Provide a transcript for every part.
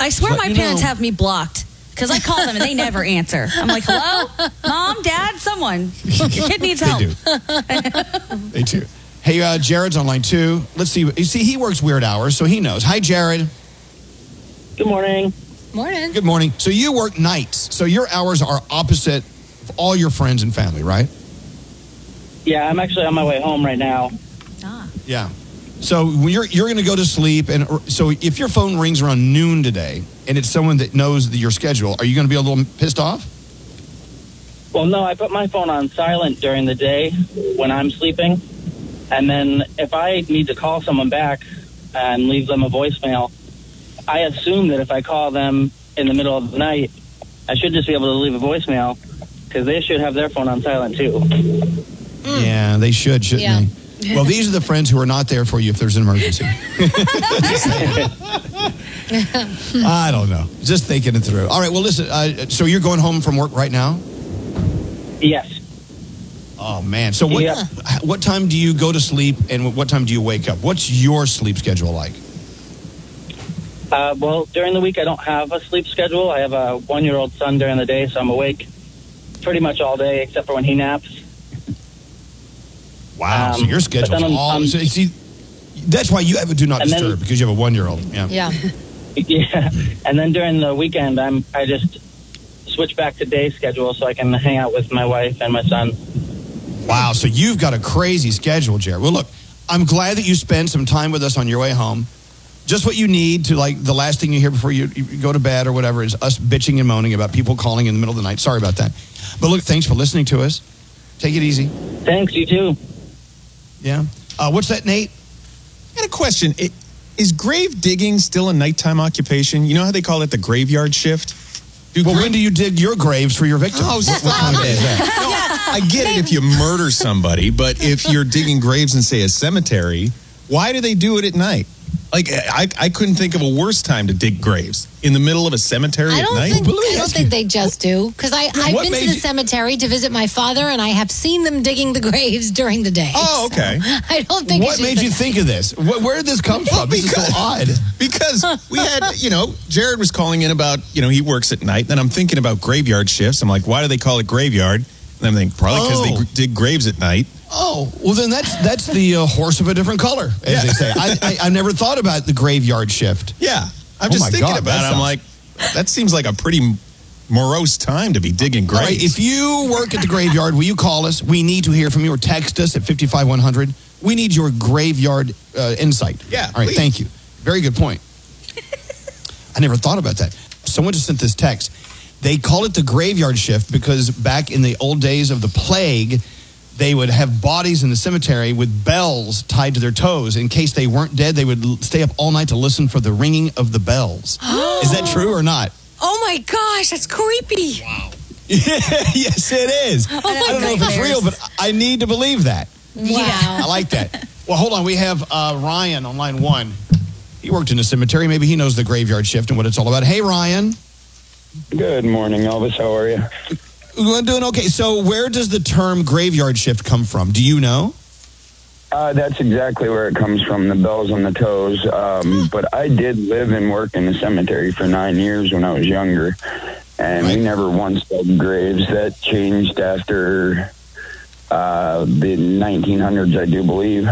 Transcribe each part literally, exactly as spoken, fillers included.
I swear my you parents know. have me blocked. Because I call them and they never answer. I'm like, hello? Mom, Dad, someone. Your kid needs help. They do. They do. Hey, uh, Jared's on line two. Let's see. You see, he works weird hours, so he knows. Hi, Jared. Good morning. Morning. Good morning. So you work nights. So your hours are opposite of all your friends and family, right? Yeah, I'm actually on my way home right now. Ah. Yeah. So when you're you're going to go to sleep, and so if your phone rings around noon today, and it's someone that knows your schedule, are you going to be a little pissed off? Well, no, I put my phone on silent during the day when I'm sleeping. And then if I need to call someone back and leave them a voicemail, I assume that if I call them in the middle of the night, I should just be able to leave a voicemail because they should have their phone on silent too. Mm. Yeah, they should, shouldn't Yeah. they? Well, these are the friends who are not there for you if there's an emergency. I don't know. Just thinking it through. All right, well, listen, uh, so you're going home from work right now? Yes. Oh, man. So what, Yeah. what time do you go to sleep and what time do you wake up? What's your sleep schedule like? Uh, well, during the week, I don't have a sleep schedule. I have a one-year-old son during the day, so I'm awake pretty much all day except for when he naps. Wow, Um, so your schedule's but then I'm- all... I'm- so, see, that's why you have a do not And then- disturb, because you have a one-year-old. Yeah. Yeah. Yeah, and then during the weekend, I'm I just switch back to day schedule so I can hang out with my wife and my son. Wow, so you've got a crazy schedule, Jared. Well, look, I'm glad that you spend some time with us on your way home. Just what you need to, like, the last thing you hear before you, you go to bed or whatever is us bitching and moaning about people calling in the middle of the night. Sorry about that. But look, thanks for listening to us. Take it easy. Thanks, you too. Yeah. Uh, what's that, Nate? I got a question. It, is grave digging still a nighttime occupation? You know how they call it the graveyard shift? Do Well, gra- when do you dig your graves for your victims? Oh, What- what time stop is it. that? No, I get it if you murder somebody, but if you're digging graves in, say, a cemetery, why do they do it at night? Like, I, I couldn't think of a worse time to dig graves in the middle of a cemetery I at don't night. think Well, let me I don't ask think you- they just do because I I've What been to made the you- cemetery to visit my father and I have seen them digging the graves during the day. Oh, So okay. I don't think. What it's made just you a- think of this? Wh- Where did this come from? This is so odd. Because we had, you know, Jared was calling in about, you know, he works at night. Then I'm thinking about graveyard shifts. I'm like, why do they call it graveyard? And I'm thinking, probably because Oh. they gr- dig graves at night. Oh, well, then that's that's the uh, horse of a different color, as Yeah. they say. I, I, I never thought about the graveyard shift. Yeah. I'm Oh just my thinking God, about that it. I'm sounds- like, that seems like a pretty morose time to be digging All graves. right, if you work at the graveyard, will you call us? We need to hear from you or text us at five five one hundred. We need your graveyard uh, insight. Yeah, All right, please. thank you. Very good point. I never thought about that. Someone just sent this text. They call it the graveyard shift because back in the old days of the plague, they would have bodies in the cemetery with bells tied to their toes. In case they weren't dead, they would l- stay up all night to listen for the ringing of the bells. Is that true or not? Oh my gosh, that's creepy. Yes, it is. Oh I don't know if it's real, but I need to believe that. I Wow. like that. Well, hold on. We have uh, Ryan on line one. He worked in a cemetery. Maybe he knows the graveyard shift and what it's all about. Hey, Ryan. Good morning, Elvis. How are you? I'm doing okay. So where does the term graveyard shift come from? Do you know? Uh, that's exactly where it comes from, the bells on the toes. Um, but I did live and work in the cemetery for nine years when I was younger, and Right. we never once dug graves. That changed after uh, the nineteen hundreds, I do believe.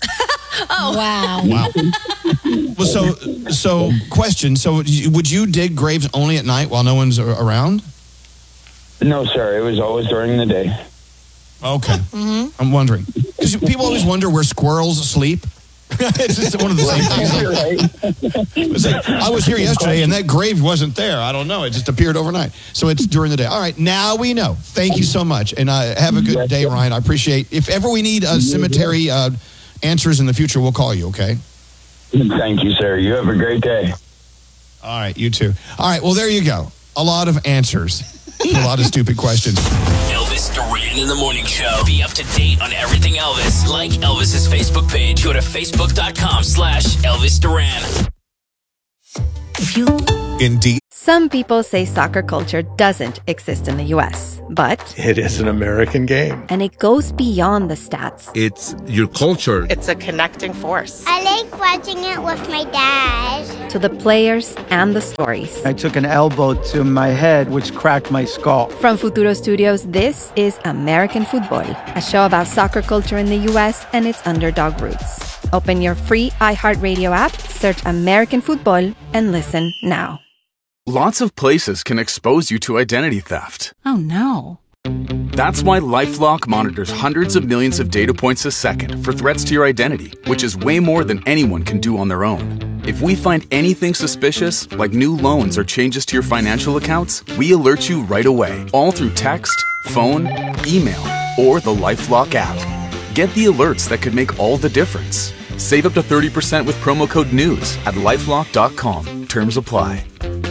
Wow. Wow. Well, so, so question. So would you dig graves only at night while no one's a- around? No, sir. It was always during the day. Okay. Mm-hmm. I'm wondering. Because people always wonder where squirrels sleep. It's just one of the same things. You're right. It's like, I was here yesterday and that grave wasn't there. I don't know. It just appeared overnight. So it's during the day. All right. Now we know. Thank you so much. And uh, have a good day, Ryan. I appreciate If ever we need uh, cemetery uh, answers in the future, we'll call you, okay? Thank you, sir. You have a great day. All right. You too. All right. Well, there you go. A lot of answers. A lot of stupid questions. Elvis Duran in the Morning Show. Be up to date on everything Elvis. Like Elvis's Facebook page. Go to facebook.com slash Elvis Duran. If you Indeed. Some people say soccer culture doesn't exist in the U S, but it is an American game. And it goes beyond the stats. It's your culture. It's a connecting force. I like watching it with my dad. To the players and the stories. I took an elbow to my head, which cracked my skull. From Futuro Studios, this is American Football, a show about soccer culture in the U S and its underdog roots. Open your free iHeartRadio app, search American Football, and listen now. Lots of places can expose you to identity theft. Oh, no. That's why LifeLock monitors hundreds of millions of data points a second for threats to your identity, which is way more than anyone can do on their own. If we find anything suspicious, like new loans or changes to your financial accounts, we alert you right away, all through text, phone, email, or the LifeLock app. Get the alerts that could make all the difference. Save up to thirty percent with promo code NEWS at lifelock dot com. Terms apply.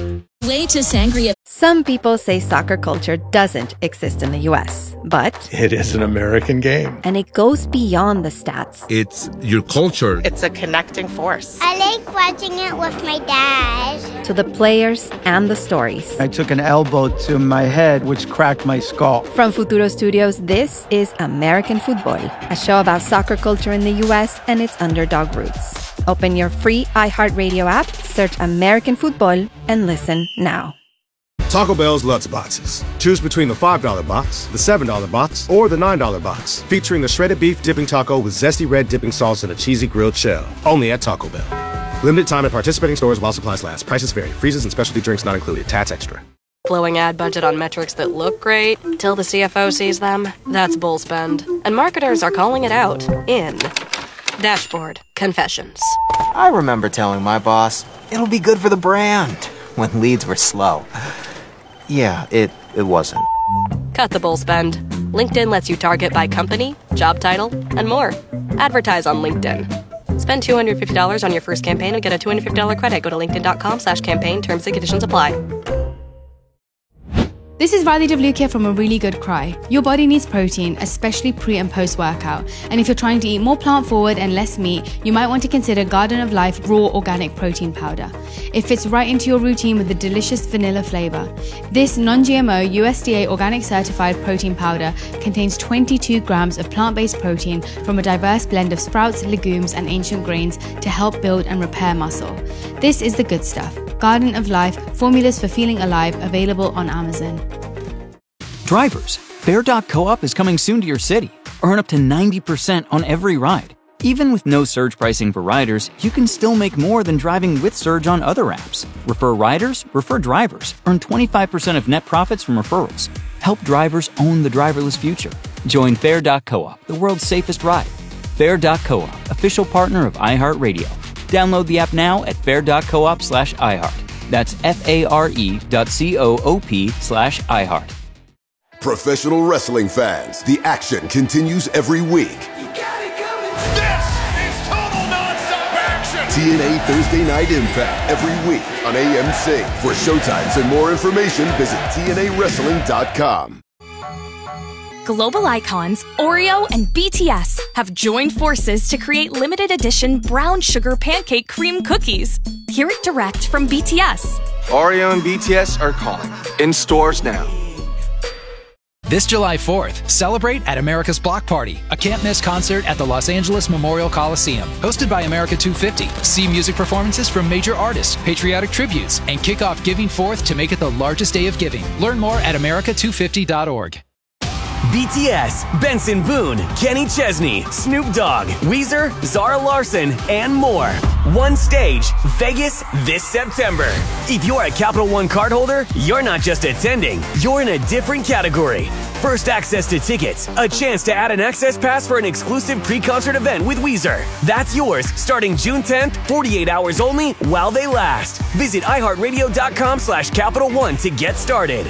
Way to sangria. Some people say soccer culture doesn't exist in the U S, but it is an American game. And it goes beyond the stats. It's your culture. It's a connecting force. I like watching it with my dad. To the players and the stories. I took an elbow to my head, which cracked my skull. From Futuro Studios, this is American Football, a show about soccer culture in the U S and its underdog roots. Open your free iHeartRadio app, search American Football, and listen now. Taco Bell's Lutz Boxes. Choose between the five dollar box, the seven dollar box, or the nine dollar box. Featuring the shredded beef dipping taco with zesty red dipping sauce and a cheesy grilled shell. Only at Taco Bell. Limited time at participating stores while supplies last. Prices vary. Freezes and specialty drinks not included. Tats extra. Blowing ad budget on metrics that look great till the C F O sees them. That's bull spend. And marketers are calling it out in Dashboard Confessions. I remember telling my boss, it'll be good for the brand, when leads were slow. Yeah, it, it wasn't. Cut the bull spend. LinkedIn lets you target by company, job title, and more. Advertise on LinkedIn. Spend two hundred fifty dollars on your first campaign and get a two hundred fifty dollars credit. Go to linkedin.com slash campaign. Terms and conditions apply. This is Riley Devlukia from A Really Good Cry. Your body needs protein, especially pre and post workout. And if you're trying to eat more plant forward and less meat, you might want to consider Garden of Life Raw Organic Protein Powder. It fits right into your routine with a delicious vanilla flavor. This non-G M O U S D A organic certified protein powder contains twenty-two grams of plant-based protein from a diverse blend of sprouts, legumes, and ancient grains to help build and repair muscle. This is the good stuff. Garden of Life, formulas for feeling alive, available on Amazon. Drivers, Fair dot coop is coming soon to your city. Earn up to ninety percent on every ride. Even with no surge pricing for riders, you can still make more than driving with Surge on other apps. Refer riders, refer drivers. Earn twenty-five percent of net profits from referrals. Help drivers own the driverless future. Join Fair dot coop, the world's safest ride. Fair dot coop, official partner of iHeartRadio. Download the app now at fair dot coop slash iHeart. That's F-A-R-E dot C-O-O-P slash iHeart. Professional wrestling fans, the action continues every week. You got it coming. This is total nonstop action. T N A Thursday Night Impact every week on A M C. For showtimes and more information, visit T N A wrestling dot com. Global icons Oreo and B T S have joined forces to create limited edition brown sugar pancake cream cookies. Hear it direct from B T S. Oreo and B T S are calling. In stores now. This July fourth, celebrate at America's Block Party, a can't-miss concert at the Los Angeles Memorial Coliseum. Hosted by America two fifty. See music performances from major artists, patriotic tributes, and kick off Giving Forth to make it the largest day of giving. Learn more at america two fifty dot org. B T S, Benson Boone, Kenny Chesney, Snoop Dogg, Weezer, Zara Larson, and more. One stage, Vegas, this September. If you're a Capital One card holder, you're not just attending, you're in a different category. First access to tickets, a chance to add an access pass for an exclusive pre-concert event with Weezer. That's yours starting June tenth, forty-eight hours only while they last. Visit iHeartRadio.com slash Capital One to get started.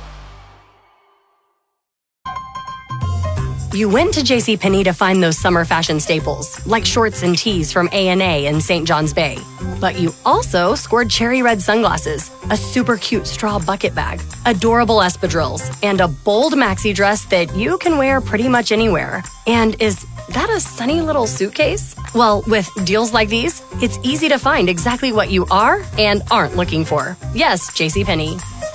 You went to JCPenney to find those summer fashion staples, like shorts and tees from A and A in Saint John's Bay. But you also scored cherry red sunglasses, a super cute straw bucket bag, adorable espadrilles, and a bold maxi dress that you can wear pretty much anywhere and is that a sunny little suitcase? Well, with deals like these, it's easy to find exactly what you are and aren't looking for. Yes, JCPenney.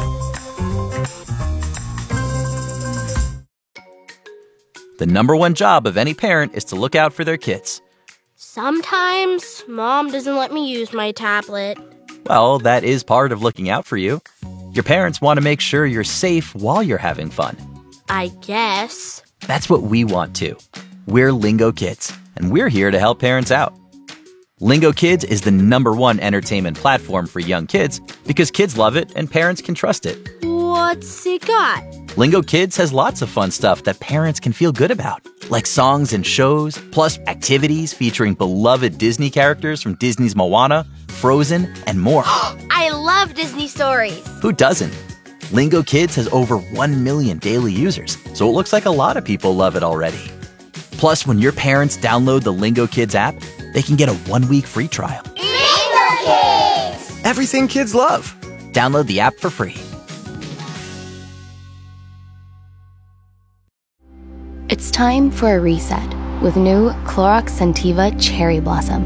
The number one job of any parent is to look out for their kids. Sometimes Mom doesn't let me use my tablet. Well, that is part of looking out for you. Your parents want to make sure you're safe while you're having fun. I guess. That's what we want too. We're Lingo Kids, and we're here to help parents out. Lingo Kids is the number one entertainment platform for young kids because kids love it and parents can trust it. What's it got? Lingo Kids has lots of fun stuff that parents can feel good about, like songs and shows, plus activities featuring beloved Disney characters from Disney's Moana, Frozen, and more. I love Disney stories. Who doesn't? Lingo Kids has over one million daily users, so it looks like a lot of people love it already. Plus, when your parents download the Lingo Kids app, they can get a one-week free trial. Lingo Kids! Everything kids love. Download the app for free. It's time for a reset with new Clorox Scentiva Cherry Blossom.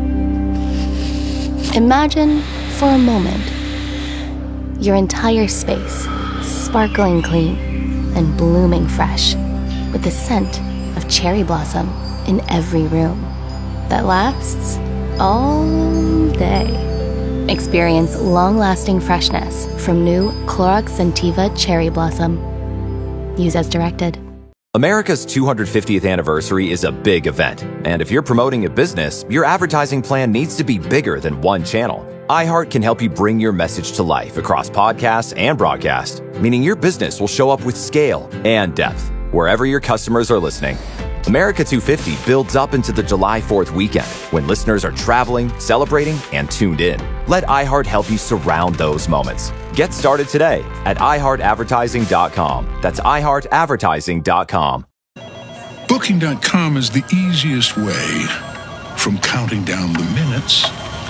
Imagine, for a moment, your entire space sparkling clean and blooming fresh with the scent of cherry blossom in every room that lasts all day. Experience long-lasting freshness from new Clorox Scentiva Cherry Blossom. Use as directed. America's two hundred fiftieth anniversary is a big event, and if you're promoting a business, your advertising plan needs to be bigger than one channel. iHeart can help you bring your message to life across podcasts and broadcast, meaning your business will show up with scale and depth wherever your customers are listening. America two fifty builds up into the July fourth weekend when listeners are traveling, celebrating, and tuned in. Let iHeart help you surround those moments. Get started today at i heart advertising dot com. That's i heart advertising dot com. Booking dot com is the easiest way from counting down the minutes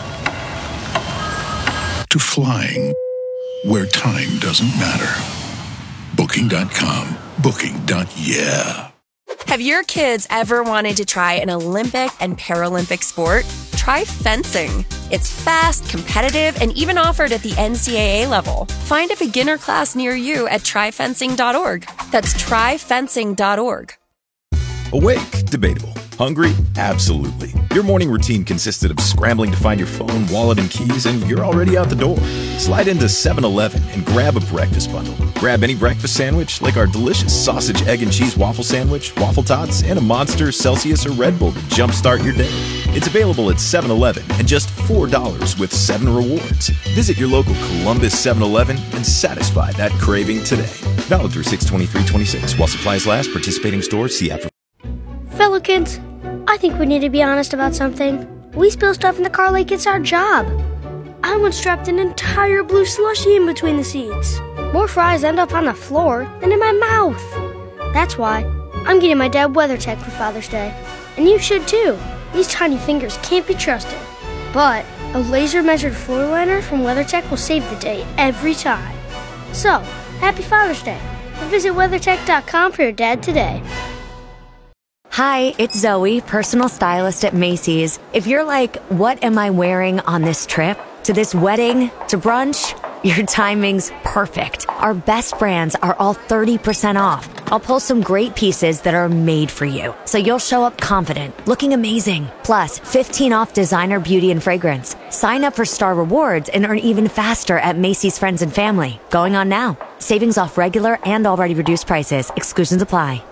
to flying where time doesn't matter. Booking dot com. Booking. Yeah. Have your kids ever wanted to try an Olympic and Paralympic sport? Try fencing. It's fast, competitive, and even offered at the N C double A level. Find a beginner class near you at try fencing dot org. That's try fencing dot org. Awake? Debatable. Hungry? Absolutely. Your morning routine consisted of scrambling to find your phone, wallet, and keys, and you're already out the door. Slide into seven eleven and grab a breakfast bundle. Grab any breakfast sandwich, like our delicious sausage, egg, and cheese waffle sandwich, waffle tots, and a Monster, Celsius, or Red Bull to jumpstart your day. It's available at seven eleven and just four dollars with seven rewards. Visit your local Columbus seven eleven and satisfy that craving today. Valid through six twenty-three twenty-six. While supplies last, participating stores, see app for... Fellow kids, I think we need to be honest about something. We spill stuff in the car like it's our job. I once strapped an entire blue slushie in between the seats. More fries end up on the floor than in my mouth. That's why I'm getting my dad WeatherTech for Father's Day. And you should too. These tiny fingers can't be trusted. But a laser-measured floor liner from WeatherTech will save the day every time. So, happy Father's Day. And visit weathertech dot com for your dad today. Hi, it's Zoe, personal stylist at Macy's. If you're like, what am I wearing on this trip? To this wedding? To brunch? Your timing's perfect. Our best brands are all thirty percent off. I'll pull some great pieces that are made for you, so you'll show up confident, looking amazing. Plus, fifteen off designer beauty and fragrance. Sign up for Star Rewards and earn even faster at Macy's Friends and Family. Going on now. Savings off regular and already reduced prices. Exclusions apply.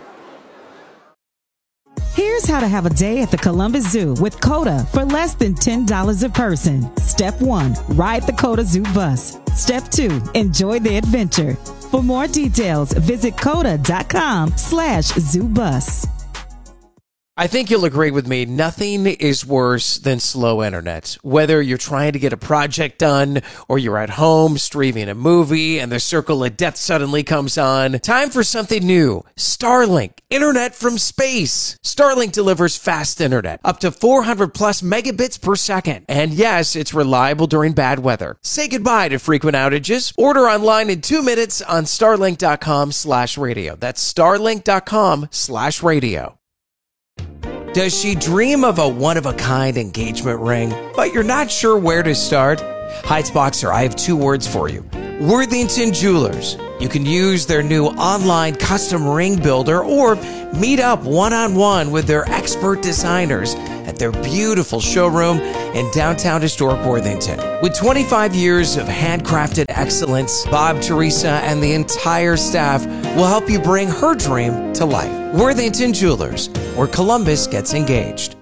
Here's how to have a day at the Columbus Zoo with COTA for less than ten dollars a person. Step one, ride the COTA Zoo bus. Step two, enjoy the adventure. For more details, visit coda dot com slash zoo bus. I think you'll agree with me, nothing is worse than slow internet. Whether you're trying to get a project done or you're at home streaming a movie and the circle of death suddenly comes on, time for something new. Starlink, internet from space. Starlink delivers fast internet, up to four hundred plus megabits per second. And yes, it's reliable during bad weather. Say goodbye to frequent outages. Order online in two minutes on starlink dot com slash radio. That's starlink dot com slash radio. Does she dream of a one-of-a-kind engagement ring, but you're not sure where to start? Heights Boxer, I have two words for you. Worthington Jewelers. You can use their new online custom ring builder or meet up one-on-one with their expert designers at their beautiful showroom in downtown historic Worthington. With twenty-five years of handcrafted excellence, Bob, Teresa, and the entire staff will help you bring her dream to life. Worthington Jewelers, where Columbus gets engaged.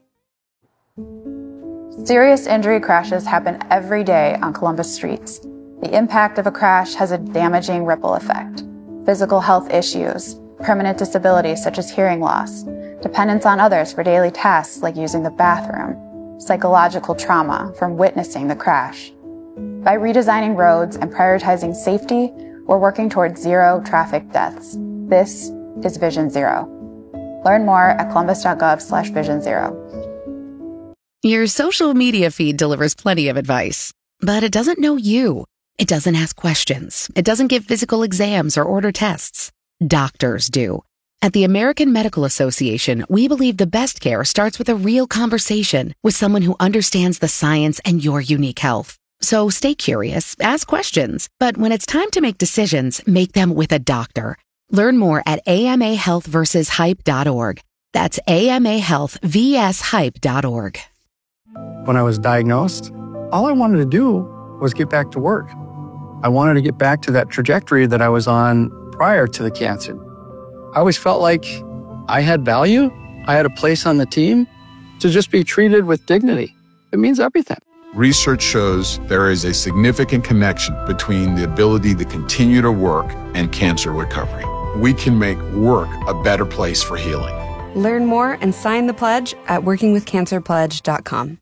Serious injury crashes happen every day on Columbus streets. The impact of a crash has a damaging ripple effect. Physical health issues, permanent disabilities such as hearing loss, dependence on others for daily tasks like using the bathroom, psychological trauma from witnessing the crash. By redesigning roads and prioritizing safety, we're working towards zero traffic deaths. This is Vision Zero. Learn more at columbus.gov slash vision zero. Your social media feed delivers plenty of advice, but it doesn't know you. It doesn't ask questions. It doesn't give physical exams or order tests. Doctors do. At the American Medical Association, we believe the best care starts with a real conversation with someone who understands the science and your unique health. So stay curious, ask questions, but when it's time to make decisions, make them with a doctor. Learn more at A M A health versus hype dot org. That's A M A health versus hype dot org. When I was diagnosed, all I wanted to do was get back to work. I wanted to get back to that trajectory that I was on prior to the cancer. I always felt like I had value. I had a place on the team. To just be treated with dignity, it means everything. Research shows there is a significant connection between the ability to continue to work and cancer recovery. We can make work a better place for healing. Learn more and sign the pledge at working with cancer pledge dot com.